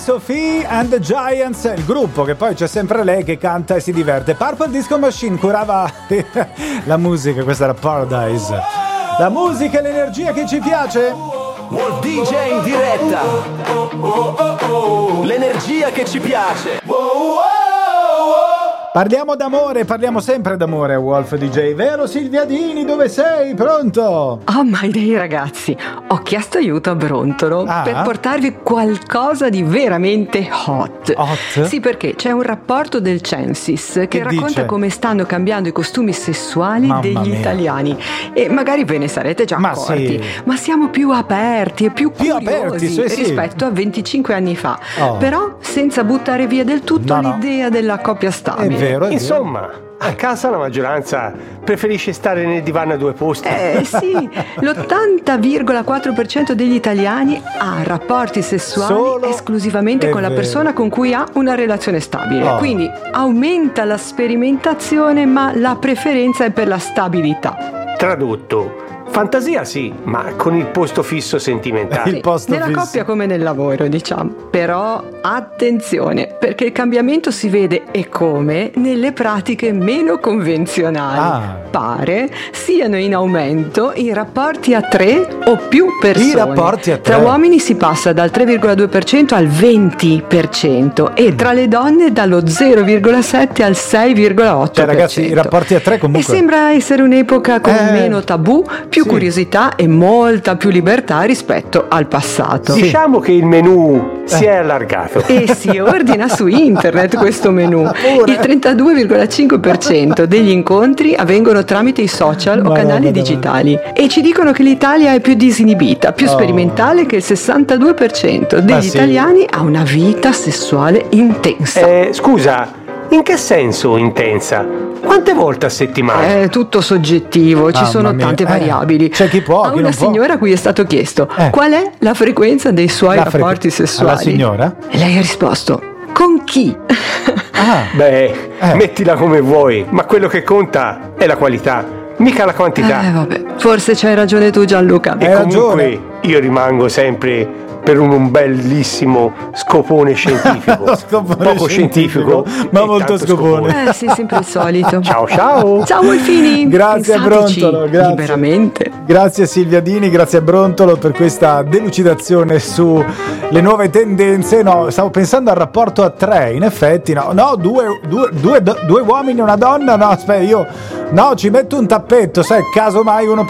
Sophie and the Giants, il gruppo, che poi c'è sempre lei che canta e si diverte. Purple Disco Machine curava la musica, questa era Paradise. La musica e l'energia che ci piace. Wolf DJ in diretta. L'energia che ci piace. Parliamo d'amore, parliamo sempre d'amore, Wolf DJ, vero Silvia Dini? Dove sei? Pronto? Oh my day ragazzi, ho chiesto aiuto a Brontolo per portarvi qualcosa di veramente hot. Sì, perché c'è un rapporto del Censis che racconta dice? Come stanno cambiando i costumi sessuali degli italiani. E magari ve ne sarete già accorti, ma siamo più aperti e più curiosi rispetto a 25 anni fa. Però senza buttare via del tutto l'idea della coppia stabile. Insomma, a casa la maggioranza preferisce stare nel divano a due posti. Sì, l'80,4% degli italiani ha rapporti sessuali esclusivamente con la persona con cui ha una relazione stabile. Quindi aumenta la sperimentazione, ma la preferenza è per la stabilità. Tradotto: fantasia sì, ma con il posto fisso sentimentale. Nella coppia come nel lavoro, diciamo. Però attenzione, perché il cambiamento si vede e come nelle pratiche meno convenzionali. Pare siano in aumento i rapporti a 3 o più persone. I rapporti a 3. Tra uomini si passa dal 3,2% al 20% e tra le donne dallo 0,7 al 6,8%. Cioè ragazzi, i rapporti a 3 comunque. E sembra essere un'epoca con meno tabù, più curiosità e molta più libertà rispetto al passato. Diciamo che il menù si è allargato. E si ordina su internet questo menù. Il 32,5% degli incontri avvengono tramite i social o canali digitali. E ci dicono che l'Italia è più disinibita, più sperimentale, che il 62% degli italiani ha una vita sessuale intensa. Scusa, in che senso intensa? Quante volte a settimana? È tutto soggettivo, ci sono tante variabili. C'è chi può, a una signora a cui è stato chiesto qual è la frequenza dei suoi rapporti sessuali. La signora? E lei ha risposto: con chi? Mettila come vuoi, ma quello che conta è la qualità, mica la quantità. Vabbè, forse c'hai ragione tu, Gianluca. E comunque io rimango sempre per un bellissimo scopone scientifico. Poco scientifico, ma molto scopone. Sì, sempre il solito. Ciao ciao. Ciao Wolfini. Grazie a Brontolo, grazie. Liberamente. Grazie Silvia Dini, grazie a Brontolo per questa delucidazione su le nuove tendenze. No, stavo pensando al rapporto a 3, in effetti due uomini e una donna. No, aspetta, io ci metto un tappetto, sai, caso mai uno